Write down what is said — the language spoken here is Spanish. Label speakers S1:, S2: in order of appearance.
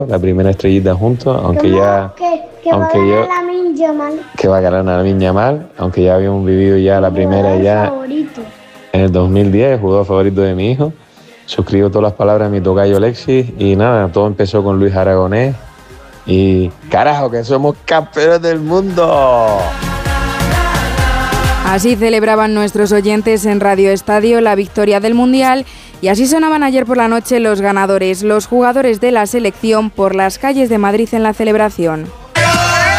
S1: la primera estrellita juntos, aunque ya...
S2: Que va a ganar Lamine Yamal.
S1: Que va a ganar Lamine Yamal, aunque ya habíamos vivido ya la primera ya
S2: favorito.
S1: en el 2010, el jugador favorito de mi hijo. Suscribo todas las palabras de mi tocayo Alexis y nada, todo empezó con Luis Aragonés y carajo que somos campeones del mundo.
S3: Así celebraban nuestros oyentes en Radio Estadio la victoria del Mundial y así sonaban ayer por la noche los ganadores, los jugadores de la selección por las calles de Madrid en la celebración.